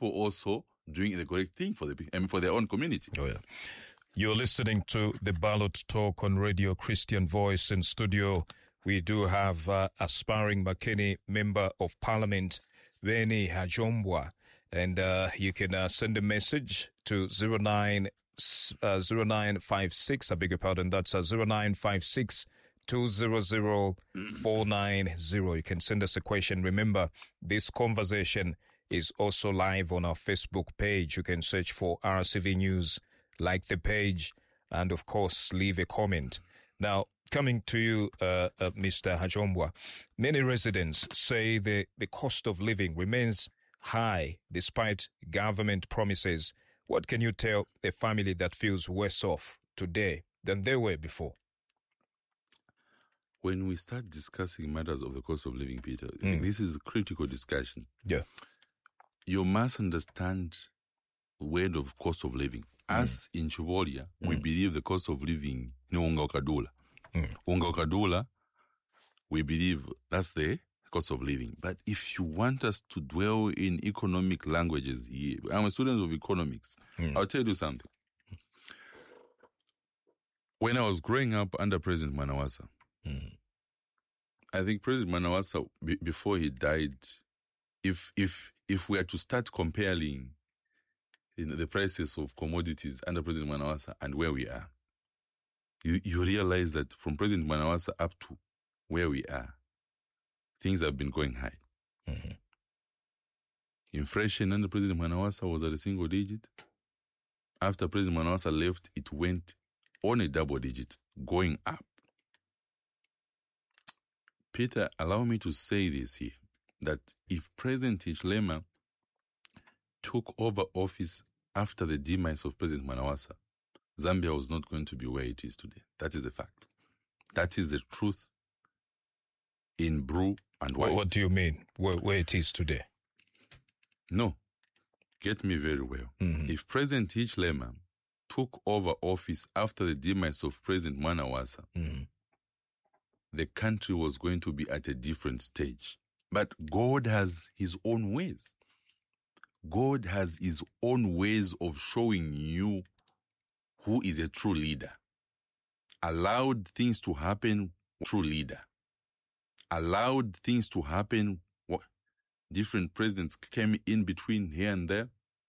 people also doing the correct thing for for their own community. Oh, yeah. You're listening to the Ballot Talk on Radio Christian Voice. In studio. We do have aspiring Makeni Member of Parliament, Beni Hajombwa. And you can send a message to 0956, I beg your pardon, that's 0956 200 490. You can send us a question. Remember, this conversation is also live on our Facebook page. You can search for RCV News, like the page, and of course, leave a comment. Now, coming to you, Mr. Hajombwa, many residents say the cost of living remains high despite government promises. What can you tell a family that feels worse off today than they were before? When we start discussing matters of the cost of living, Peter, I think this is a critical discussion. Yeah. You must understand the word of cost of living. Us in Chibolia, we believe the cost of living ni unga ukadula. Unga ukadula, we believe that's the cost of living. But if you want us to dwell in economic languages here, I'm a student of economics. I'll tell you something. When I was growing up under President Mwanawasa, I think President Mwanawasa, before he died, if we are to start comparing the prices of commodities under President Mwanawasa and where we are, you realize that from President Mwanawasa up to where we are, things have been going high. Inflation under President Mwanawasa was at a single digit. After President Mwanawasa left, it went on a double digit, going up. Peter, allow me to say this here, that if President Hichilema took over office after the demise of President Mwanawasa, Zambia was not going to be where it is today. That is a fact. That is the truth in blue and white. What do you mean, where it is today? No. Get me very well. If President Hichilema took over office after the demise of President Mwanawasa, the country was going to be at a different stage. But God has his own ways. God has his own ways of showing you who is a true leader. Allowed things to happen, true leader. Allowed things to happen, different presidents came in between here and there.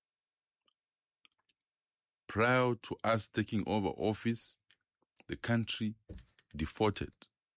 Prior to us taking over office, the country defaulted.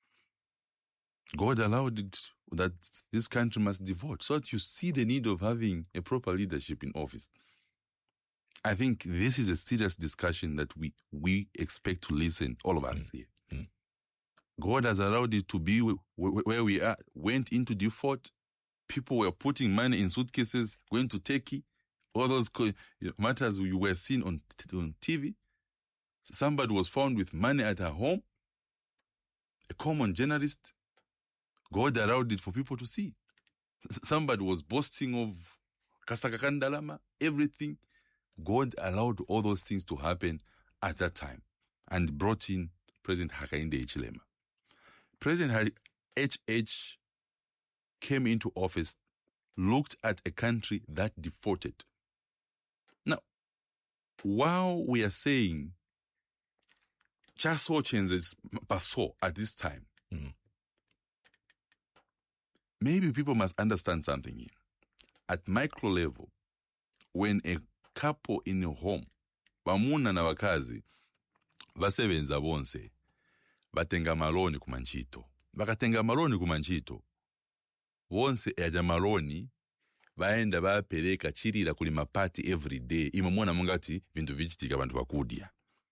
God allowed it that this country must default, so that you see the need of having a proper leadership in office. I think this is a serious discussion that we expect to listen, all of us here. God has allowed it to be where we are, went into default. People were putting money in suitcases, going to Turkey. All those matters we were seeing on TV. Somebody was found with money at her home. A common journalist. God allowed it for people to see. Somebody was boasting of Kasakakandalama, everything. God allowed all those things to happen at that time and brought in President Hakainde Hichilema. President HH came into office, looked at a country that defaulted. Now, while we are saying Chaso changes Paso at this time, maybe people must understand something here. At micro level, when a couple in a home, bamuna na wakazi, vasevenza bonse, batenga maloni kumanchito. Bakatenga maloni kumanchito. Bonse eja maloni, baenda bapeleka chirira kuli mapati every day. Imamona mungati vintu vichitika bantu bakudia.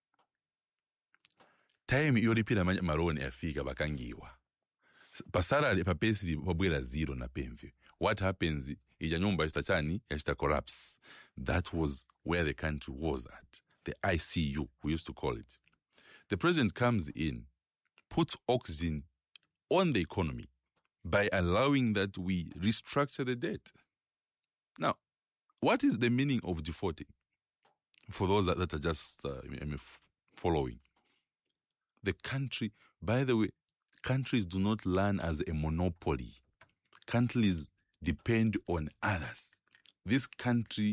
Time yoripira maloni afika bakangiwa. Pasara papesi wabwera zero na pemve. What happens? Ija nyumba yastachani yashita collapse. That was where the country was at. The ICU, we used to call it. The president comes in, puts oxygen on the economy by allowing that we restructure the debt. Now, what is the meaning of defaulting? For those that are just following. The country, by the way, countries do not run as a monopoly. Countries depend on others. This country